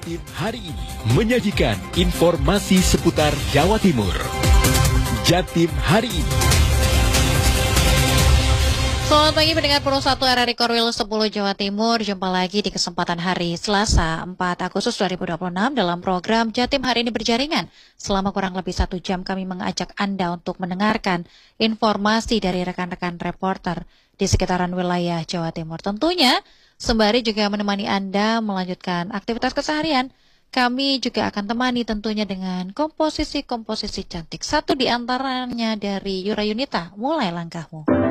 Jatim hari ini menyajikan informasi seputar Jawa Timur. Jatim hari ini. Selamat pagi pendengar Pro 1 RRI Korwil 10 Jawa Timur. Jumpa lagi di kesempatan hari Selasa 4 Agustus 2026 dalam program Jatim hari ini berjaringan. Selama kurang lebih 1 jam kami mengajak Anda untuk mendengarkan informasi dari rekan-rekan reporter di sekitaran wilayah Jawa Timur. Tentunya sembari juga menemani Anda melanjutkan aktivitas keseharian, kami juga akan temani tentunya dengan komposisi-komposisi cantik. Satu di antaranya dari Yura Yunita, Mulai Langkahmu.